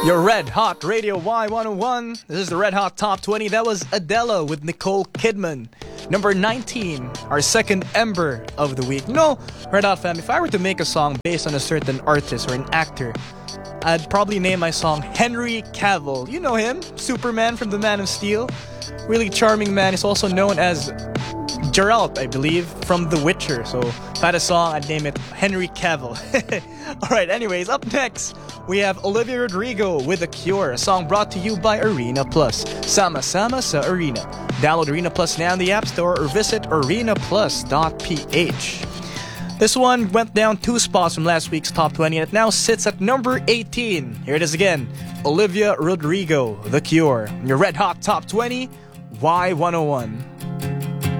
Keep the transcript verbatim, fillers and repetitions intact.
Your Red Hot Radio Y one oh one. This is the Red Hot Top twenty. That was Adele with Nicole Kidman. Number nineteen, our second Ember of the week. No, Red Hot fam, if I were to make a song based on a certain artist or an actor, I'd probably name my song Henry Cavill. You know him, Superman from The Man of Steel. Really charming man. He's also known as Geralt, I believe, from The Witcher. So if I had a song, I'd name it Henry Cavill. Alright, anyways, up next, we have Olivia Rodrigo with The Cure, a song brought to you by Arena Plus. Sama Sama sa Arena. Download Arena Plus now in the App Store or visit arena plus dot p h. This one went down two spots from last week's Top twenty and it now sits at number eighteen. Here it is again, Olivia Rodrigo, The Cure. Your Red Hot Top twenty, Y one oh one.